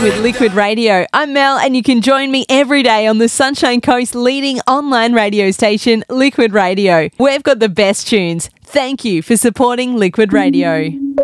with Liquid Radio. I'm Mel, and you can join me every day on the Sunshine Coast's leading online radio station, Liquid Radio. We've got the best tunes. Thank you for supporting Liquid Radio.